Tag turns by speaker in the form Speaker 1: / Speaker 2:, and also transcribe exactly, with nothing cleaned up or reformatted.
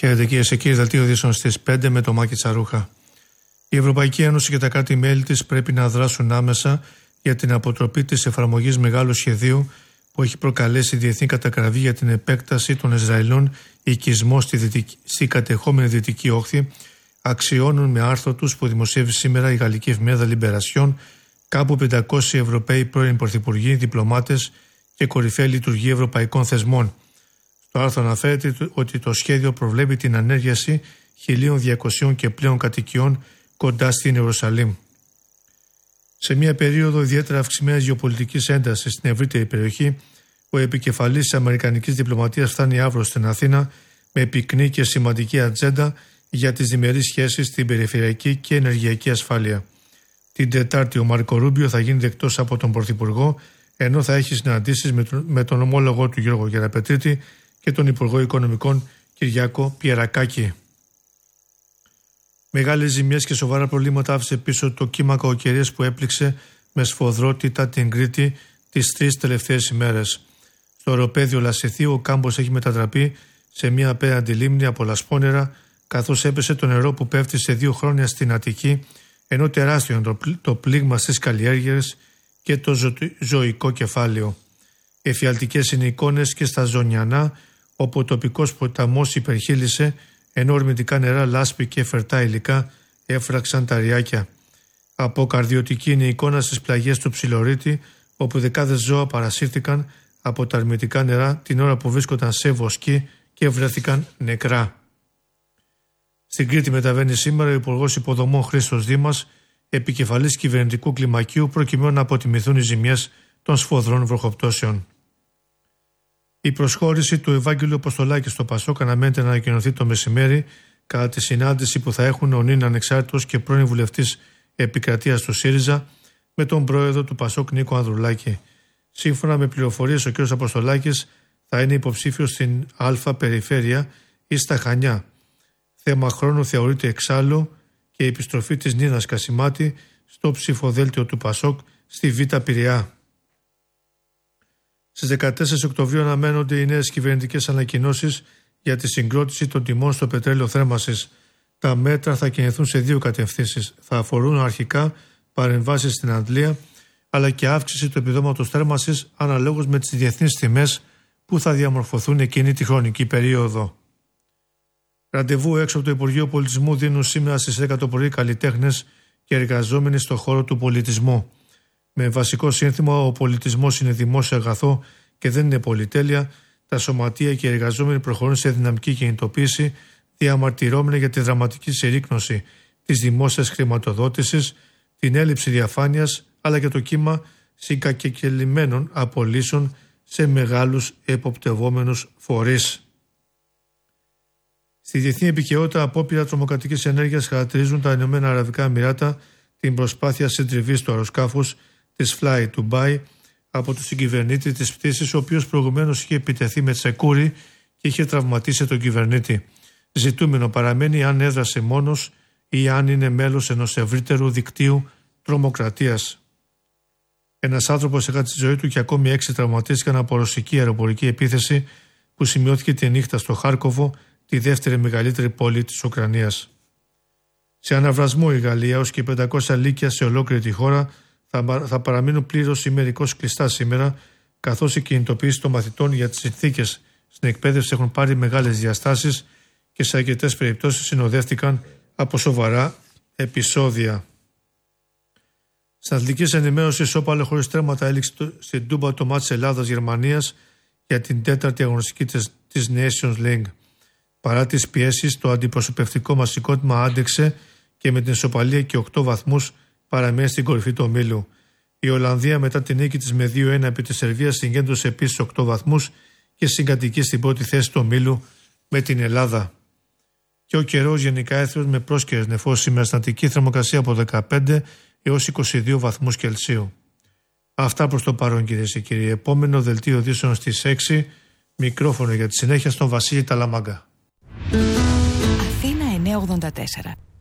Speaker 1: Χαίρετε κυρίες και κύριοι, δελτίο ειδήσεων στις πέντε με το Μάκη Τσαρούχα. Η Ευρωπαϊκή Ένωση και τα κράτη-μέλη της πρέπει να δράσουν άμεσα για την αποτροπή της εφαρμογής μεγάλου σχεδίου που έχει προκαλέσει διεθνή κατακραυγή για την επέκταση των Ισραηλών οικισμό στη, δυτική, στη κατεχόμενη Δυτική Όχθη, αξιώνουν με άρθρο τους που δημοσιεύει σήμερα η γαλλική εφημερίδα Λιμπερασιόν κάπου πεντακόσιοι Ευρωπαίοι πρώην πρωθυπουργοί, διπλωμάτες και κορυφαίοι λειτουργοί ευρωπαϊκών θεσμών. Το άρθρο αναφέρεται ότι το σχέδιο προβλέπει την ανέργειαση χίλια διακοσίων και πλέον κατοικιών κοντά στην Ιερουσαλήμ. Σε μια περίοδο ιδιαίτερα αυξημένης γεωπολιτικής έντασης στην ευρύτερη περιοχή, ο επικεφαλής της αμερικανικής διπλωματίας φτάνει αύριο στην Αθήνα με πυκνή και σημαντική ατζέντα για τις διμερείς σχέσεις στην περιφερειακή και ενεργειακή ασφάλεια. Την Τετάρτη ο Μάρκο Ρούμπιο θα γίνει δεκτός από τον Πρωθυπουργό, ενώ θα έχει συναντήσεις με τον, με τον ομόλογο του Γιώργο Γεραπετρίτη και τον Υπουργό Οικονομικών Κυριάκο Πιερακάκη. Μεγάλες ζημιές και σοβαρά προβλήματα άφησε πίσω το κύμα κακοκαιρίας που έπληξε με σφοδρότητα την Κρήτη τις τρεις τελευταίες ημέρες. Στο οροπέδιο Λασιθίου ο κάμπος έχει μετατραπεί σε μια απέραντη λίμνη από λασπόνερα, καθώς έπεσε το νερό που πέφτει σε δύο χρόνια στην Αττική, ενώ τεράστιο είναι το, το πλήγμα στις καλλιέργειες και το ζω, ζωικό κεφάλαιο. Εφιαλτικές είναι εικόνες και στα Ζωνιανά, όπου ο τοπικός ποταμός υπερχείλησε, ενώ ορμητικά νερά, λάσπη και φερτά υλικά έφραξαν τα ριάκια. Αποκαρδιωτική είναι η εικόνα στις πλαγιές του Ψιλορίτη, όπου δεκάδες ζώα παρασύρθηκαν από τα ορμητικά νερά την ώρα που βρίσκονταν σε βοσκή και βρέθηκαν νεκρά. Στην Κρήτη μεταβαίνει σήμερα ο Υπουργός Υποδομών Χρήστος Δήμας, επικεφαλής κυβερνητικού κλιμακίου, προκειμένου να αποτιμηθούν οι ζημιές των σφοδρών βροχοπτώσεων. Η προσχώρηση του Ευάγγελου Αποστολάκη στο Πασόκ αναμένεται να ανακοινωθεί το μεσημέρι κατά τη συνάντηση που θα έχουν ο νυν ανεξάρτητος και πρώην βουλευτής επικρατείας του ΣΥΡΙΖΑ με τον πρόεδρο του Πασόκ Νίκο Ανδρουλάκη. Σύμφωνα με πληροφορίες, ο κ. Αποστολάκης θα είναι υποψήφιος στην Α περιφέρεια ή στα Χανιά. Θέμα χρόνου θεωρείται εξάλλου και η επιστροφή της Νίνας Κασιμάτη στο ψηφοδέλτιο του Πασόκ στη Β' Πειραιά. Στις δεκατέσσερις Οκτωβρίου αναμένονται οι νέες κυβερνητικές ανακοινώσεις για τη συγκρότηση των τιμών στο πετρέλαιο θέρμανσης. Τα μέτρα θα κινηθούν σε δύο κατευθύνσεις. Θα αφορούν αρχικά παρεμβάσεις στην αντλία, αλλά και αύξηση του επιδόματος θέρμανσης αναλόγως με τις διεθνείς τιμές που θα διαμορφωθούν εκείνη τη χρονική περίοδο. Ραντεβού έξω από το Υπουργείο Πολιτισμού δίνουν σήμερα στις δέκα το πρωί καλλιτέχνες και εργαζόμενοι στον χώρο του πολιτισμού. Με βασικό σύνθημα «Ο πολιτισμός είναι δημόσιο αγαθό και δεν είναι πολυτέλεια», τα σωματεία και οι εργαζόμενοι προχωρούν σε δυναμική κινητοποίηση, διαμαρτυρώμενοι για τη δραματική συρρίκνωση της δημόσιας χρηματοδότησης, την έλλειψη διαφάνειας, αλλά και το κύμα συγκακεκελημένων απολύσεων σε μεγάλους εποπτευόμενους φορείς. Στη διεθνή επικαιρότητα, απόπειρα τρομοκρατικής ενέργειας χαρακτηρίζουν τα Ηνωμένα Αραβικά Εμιράτα την προσπάθεια συντριβής του αεροσκάφους της Fly Dubai από τον συγκυβερνήτη της πτήσης, ο οποίος προηγουμένως είχε επιτεθεί με τσεκούρι και είχε τραυματίσει τον κυβερνήτη. Ζητούμενο παραμένει αν έδρασε μόνος ή αν είναι μέλος ενός ευρύτερου δικτύου τρομοκρατίας. Ένας άνθρωπος έχασε τη ζωή του και ακόμη έξι τραυματίστηκαν από ρωσική αεροπορική επίθεση που σημειώθηκε τη νύχτα στο Χάρκοβο, τη δεύτερη μεγαλύτερη πόλη της Ουκρανίας. Σε αναβρασμό η Γαλλία ως και πεντακόσια λύκεια σε ολόκληρη τη χώρα θα, θα παραμείνουν πλήρως ή μερικώς κλειστά σήμερα, καθώς οι κινητοποιήσεις των μαθητών για τις συνθήκες στην εκπαίδευση έχουν πάρει μεγάλες διαστάσεις και σε αρκετές περιπτώσεις συνοδεύτηκαν από σοβαρά επεισόδια. Στην αθλητική ενημέρωση, ισόπαλο χωρίς τέρματα έληξε στην Τούμπα το μάτς Ελλάδας-Γερμανίας για την τέταρτη αγωνιστική της, της Nations League. Παρά τις πιέσεις, το αντιπροσωπευτικό μας σηκώτημα άντεξε και με την ισοπαλία και οκτώ βαθμούς παραμένει στην κορυφή του ομίλου. Η Ολλανδία μετά την νίκη της με δύο ένα επί της Σερβίας συγκέντρωσε επίσης οκτώ βαθμούς και συγκατοικεί στην πρώτη θέση του ομίλου με την Ελλάδα. Και ο καιρός γενικά έθριος με πρόσκαιρες νεφώσεις σήμερα στην Αττική, θερμοκρασία από δεκαπέντε έως είκοσι δύο βαθμούς Κελσίου. Αυτά προς το παρόν, κυρίες και κύριοι. Επόμενο δελτίο ειδήσεων στις έξι, μικρόφωνο για τη συνέχεια στον Βασίλη Ταλαμάγκα.
Speaker 2: Αθήνα εννιακόσια ογδόντα τέσσερα.